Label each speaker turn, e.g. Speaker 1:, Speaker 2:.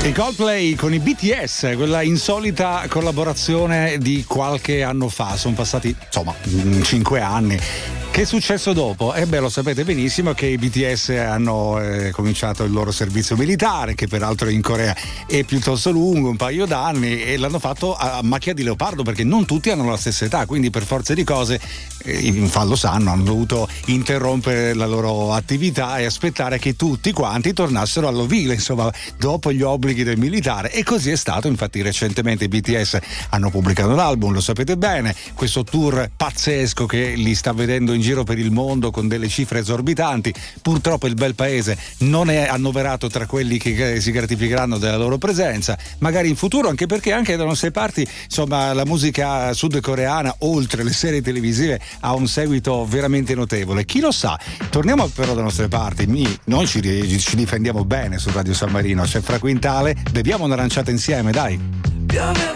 Speaker 1: I Coldplay con i BTS, quella insolita collaborazione di qualche anno fa, sono passati insomma 5 anni. Che è successo dopo? Lo sapete benissimo che i BTS hanno cominciato il loro servizio militare, che peraltro in Corea è piuttosto lungo, un paio d'anni, e l'hanno fatto a macchia di leopardo, perché non tutti hanno la stessa età, quindi per forza di cose, in fallo sanno, hanno dovuto interrompere la loro attività e aspettare che tutti quanti tornassero all'ovile, insomma, dopo gli obblighi del militare, e così è stato. Infatti recentemente i BTS hanno pubblicato un album, lo sapete bene, questo tour pazzesco che li sta vedendo in giro per il mondo con delle cifre esorbitanti. Purtroppo il bel paese non è annoverato tra quelli che si gratificheranno della loro presenza, magari in futuro, anche perché anche da nostre parti, insomma, la musica sudcoreana, oltre le serie televisive, ha un seguito veramente notevole. Chi lo sa? Torniamo però da nostre parti. Noi ci difendiamo bene su Radio San Marino, c'è Fra Quintale, beviamo un'aranciata insieme, dai.
Speaker 2: Piove